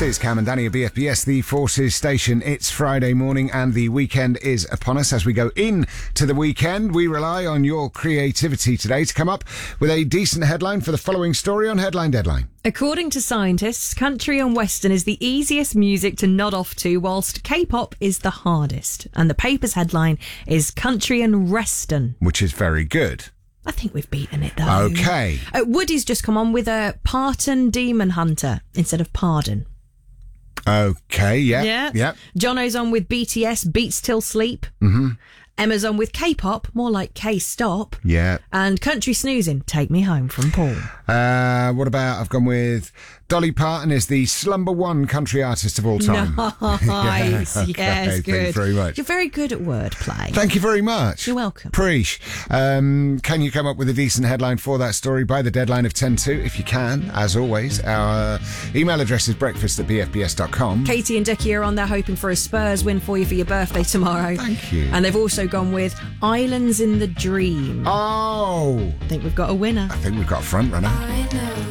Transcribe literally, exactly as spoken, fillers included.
is Cam and Danny at B F B S, the Forces station. It's Friday morning and the weekend is upon us. As we go in to the weekend, we rely on your creativity today to come up with a decent headline for the following story on Headline Deadline. According to scientists, country and western is the easiest music to nod off to, whilst K-pop is the hardest. And the paper's headline is country and reston. Which is very good. I think we've beaten it, though. Okay. Uh, Woody's just come on with a Parton Demon Hunter instead of Pardon. Okay, yeah. Yeah. Yeah. Jono's on with B T S, Beats Till Sleep. Mm-hmm. Emma's on with K-pop, more like K-stop. Yeah. And Country Snoozing, Take Me Home from Paul. Uh, what about, I've gone with Dolly Parton is the slumber one country artist of all time. Nice. Yeah, okay, Yes, thank good. you very much. You're very good at wordplay. Thank you very much. You're welcome. Preach. Um, can you come up with a decent headline for that story by the deadline of ten to? If you can, as always, our email address is breakfast at b f b s dot com. Katie and Dickie are on there hoping for a Spurs win for you for your birthday tomorrow. Thank you. And they've also gone with Islands in the Dream. Oh! I think we've got a winner. I think we've got a front runner. I know